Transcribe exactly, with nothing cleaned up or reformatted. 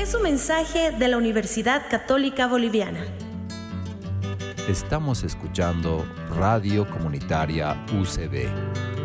Es un mensaje de la Universidad Católica Boliviana. Estamos escuchando Radio Comunitaria U C B.